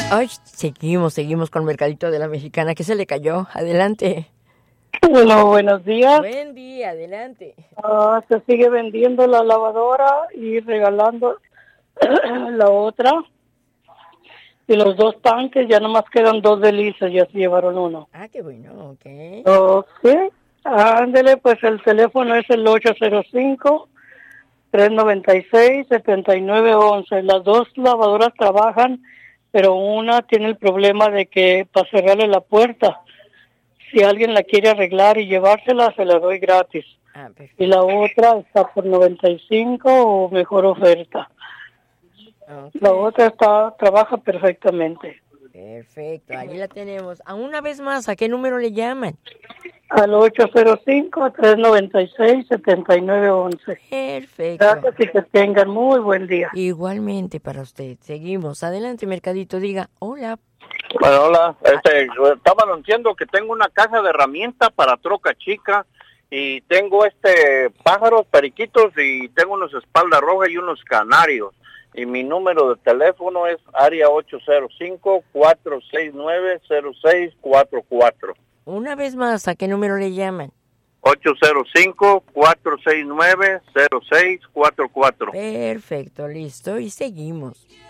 Ay, seguimos con Mercadito de la Mexicana. ¿Qué se le cayó? Adelante. Hola, buenos días. Buen día, adelante. Se sigue vendiendo la lavadora y regalando la otra. Y los dos tanques, ya nomás quedan dos de Lisa, ya se llevaron uno. Ah, qué bueno, ok. Ok, ándele, pues el teléfono es el 805-396-7911. Las dos lavadoras trabajan, pero una tiene el problema de que para cerrarle la puerta, si alguien la quiere arreglar y llevársela, se la doy gratis. Ah, perfecto. Y la otra está por 95 o mejor oferta. Okay. La otra trabaja perfectamente. Perfecto, allí la tenemos. A una vez más, ¿a qué número le llaman? Al 805-396-7911. Perfecto. Gracias y que tengan muy buen día. Igualmente para usted. Seguimos. Adelante, Mercadito. Diga, hola. Bueno, hola. Estaba anunciando que tengo una caja de herramientas para troca chica y tengo pájaros, periquitos y tengo unos espalda roja y unos canarios. Y mi número de teléfono es área 805-469-0644. Una vez más, ¿a qué número le llaman? 805-469-0644. Perfecto, listo. Y seguimos.